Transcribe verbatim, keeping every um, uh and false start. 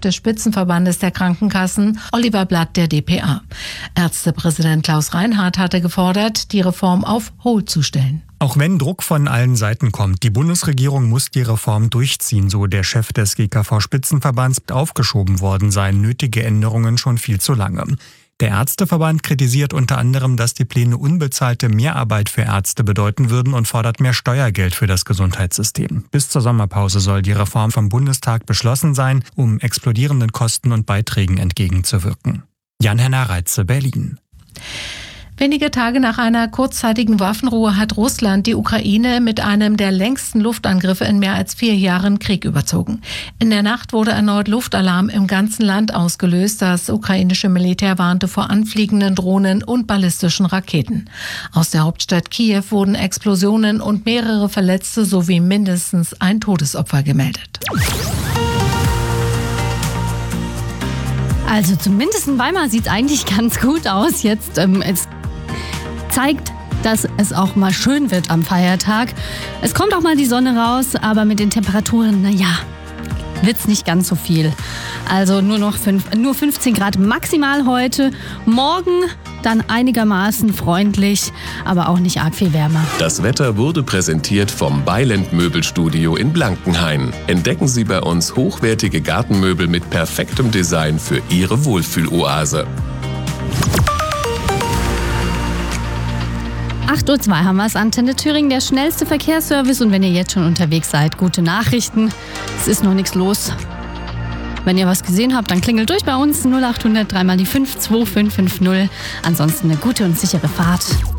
des Spitzenverbandes der Krankenkassen, Oliver Blatt der D P A. Ärztepräsident Klaus Reinhardt hatte gefordert, die Reform auf Hold zu stellen. Auch wenn Druck von allen Seiten kommt, die Bundesregierung muss die Reform durchziehen, so der Chef des G K V-Spitzenverbands. Aufgeschoben worden seien nötige Änderungen schon viel zu lange. Der Ärzteverband kritisiert unter anderem, dass die Pläne unbezahlte Mehrarbeit für Ärzte bedeuten würden und fordert mehr Steuergeld für das Gesundheitssystem. Bis zur Sommerpause soll die Reform vom Bundestag beschlossen sein, um explodierenden Kosten und Beiträgen entgegenzuwirken. Jan-Henner Reitze, Berlin. Wenige Tage nach einer kurzzeitigen Waffenruhe hat Russland die Ukraine mit einem der längsten Luftangriffe in mehr als vier Jahren Krieg überzogen. In der Nacht wurde erneut Luftalarm im ganzen Land ausgelöst. Das ukrainische Militär warnte vor anfliegenden Drohnen und ballistischen Raketen. Aus der Hauptstadt Kiew wurden Explosionen und mehrere Verletzte sowie mindestens ein Todesopfer gemeldet. Also zumindest in Weimar sieht es eigentlich ganz gut aus. Jetzt ähm, es zeigt, dass es auch mal schön wird am Feiertag. Es kommt auch mal die Sonne raus, aber mit den Temperaturen, naja, wird es nicht ganz so viel. Also nur noch fünf, nur fünfzehn Grad maximal heute. Morgen dann einigermaßen freundlich, aber auch nicht arg viel wärmer. Das Wetter wurde präsentiert vom Beiland Möbelstudio in Blankenhain. Entdecken Sie bei uns hochwertige Gartenmöbel mit perfektem Design für Ihre Wohlfühloase. acht Uhr zwei haben wir es, Antenne Thüringen, der schnellste Verkehrsservice. Und wenn ihr jetzt schon unterwegs seid, gute Nachrichten. Es ist noch nichts los. Wenn ihr was gesehen habt, dann klingelt durch bei uns null acht hundert drei mal die fünf zwei fünf fünf null. Ansonsten eine gute und sichere Fahrt.